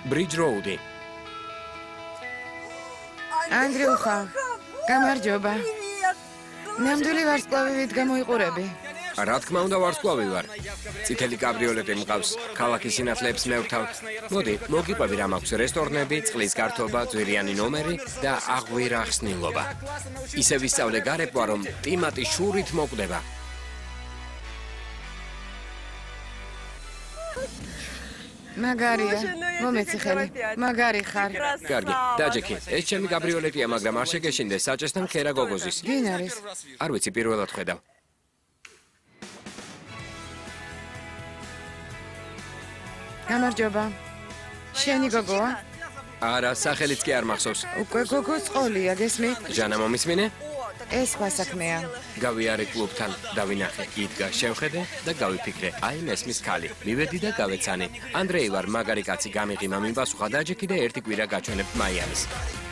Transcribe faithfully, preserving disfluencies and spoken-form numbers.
Bridge Road-ი. Andriuxa, გამარჯობა. ნამდვილი ვარსკვლავივით გამოიყურები. რა თქმა უნდა ვარსკვლავი ვარ. წითელი კაბრიოლეტი მყავს, ქალაქის სინათლეებს მევთავთ. მოდი, მოგიყვები რა მაქვს რესტორნები, წყლის გართობა, ძვირიანი ნომერი და აღვირახსნილობა. ისე ვისწავლე გარეკვა, რომ ტიმატი შურით მოკვდება. მაგარია, მომეცი ხელი. მაგარი ხარ. კარგი, დაჯექი. ეს ჩემი კაბრიოლეტია, მაგრამ არ შეგეშინდე საჭესთან ქერა გოგოზის. გინ არის? არ ვიცი, პირველად ხედავ. გამარჯობა. შენი გოგოა? არა, სახელიც კი არ მახსოვს. უკვე გოგოს ყოლია, გესმით? ჟანა მომისმინე? ეს ქვასაქმეა. გავიარე კლუბთან, დავინახე, იდგა, შევხედე და გავიფიქრე, აი მესმის ქალი. მივედი და გავეცანი. ანდრეი ვარ, მაგარი კაცი, გამიღიმა, მიმპასუხა დაჯექი და ერთი კვირა გაჩვენებ მაიამის.